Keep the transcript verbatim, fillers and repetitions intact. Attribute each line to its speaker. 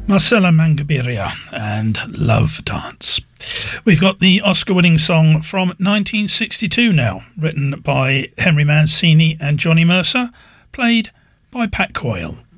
Speaker 1: Marcella Mangabeira and Love Dance. We've got the Oscar-winning song from nineteen sixty-two now, written by Henry Mancini and Johnny Mercer, played by Pat Coyle.